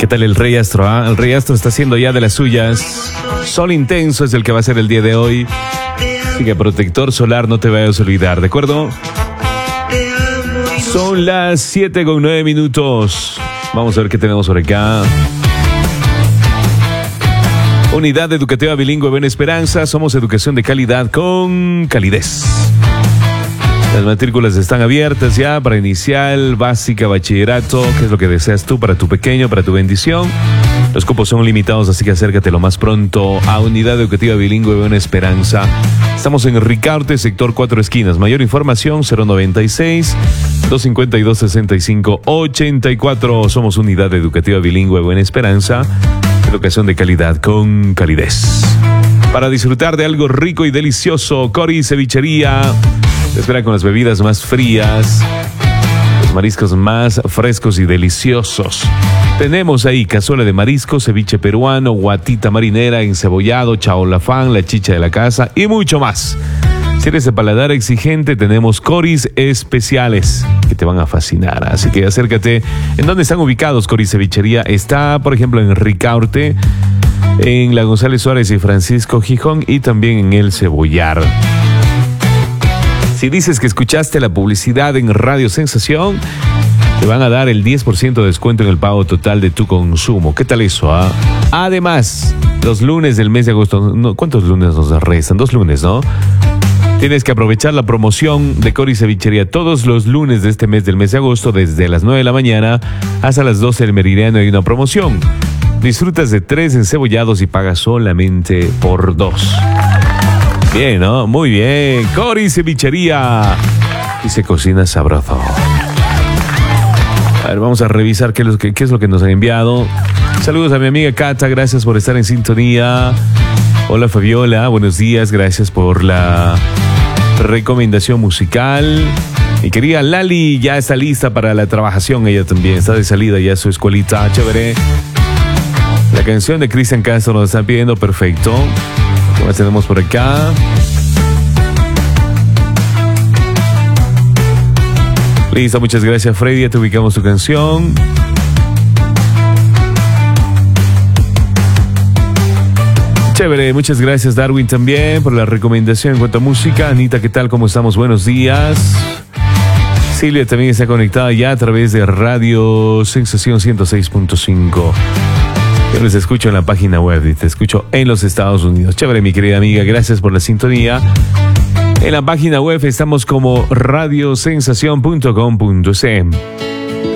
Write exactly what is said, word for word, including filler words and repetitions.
tal el Rey Astro? ¿Ah? El Rey Astro está haciendo ya de las suyas. Sol intenso es el que va a ser el día de hoy. Así que protector solar no te vayas a olvidar, ¿de acuerdo? Son las siete con nueve minutos. Vamos a ver qué tenemos por acá. Unidad Educativa Bilingüe Buena Esperanza. Somos educación de calidad con calidez. Las matrículas están abiertas ya para inicial, básica, bachillerato. ¿Qué es lo que deseas tú para tu pequeño, para tu bendición? Los cupos son limitados, así que acércate lo más pronto a Unidad Educativa Bilingüe Buena Esperanza. Estamos en Ricaurte, sector Cuatro Esquinas. Mayor información, cero noventa y seis, doscientos cincuenta y dos, sesenta y cinco, ochenta y cuatro. Somos Unidad Educativa Bilingüe Buena Esperanza. Educación de calidad con calidez. Para disfrutar de algo rico y delicioso, Cori Cevichería te espera con las bebidas más frías, los mariscos más frescos y deliciosos. Tenemos ahí cazuela de marisco, ceviche peruano, guatita marinera, encebollado, chaolafán, la chicha de la casa y mucho más. Si eres de paladar exigente, tenemos Coris especiales que te van a fascinar. Así que acércate. ¿En dónde están ubicados Coris Cevichería? Está, por ejemplo, en Ricaurte, en la González Suárez y Francisco Gijón y también en El Cebollar. Si dices que escuchaste la publicidad en Radio Sensación, te van a dar el diez por ciento de descuento en el pago total de tu consumo. ¿Qué tal eso? Ah? Además, los lunes del mes de agosto, no, ¿cuántos lunes nos restan? Dos lunes, ¿no? Tienes que aprovechar la promoción de Cori Cevichería. Todos los lunes de este mes del mes de agosto, desde las nueve de la mañana hasta las doce del meridiano, hay una promoción. Disfrutas de tres encebollados y pagas solamente por dos. Bien, ¿no? Muy bien. Cori Cevichería. Y se cocina sabroso. A ver, vamos a revisar qué es lo que, qué es lo que nos han enviado. Saludos a mi amiga Cata, gracias por estar en sintonía. Hola Fabiola, buenos días, gracias por la recomendación musical. Mi querida Lali ya está lista para la trabajación, ella también está de salida ya a su escuelita, chévere. La canción de Cristian Castro nos están pidiendo, perfecto. ¿Qué más tenemos por acá? Listo, muchas gracias Freddy, ya te ubicamos tu canción. Chévere, muchas gracias Darwin también por la recomendación en cuanto a música. Anita, ¿qué tal? ¿Cómo estamos? Buenos días. Silvia también está conectada ya a través de Radio Sensación ciento seis punto cinco. Yo les escucho en la página web y te escucho en los Estados Unidos. Chévere, mi querida amiga, gracias por la sintonía. En la página web estamos como radiosensación punto com punto ce.